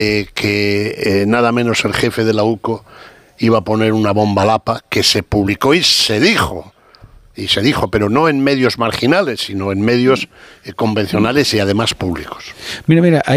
que nada menos el jefe de la UCO iba a poner una bomba lapa, que se publicó y se dijo, pero no en medios marginales, sino en medios convencionales y además públicos. Mira,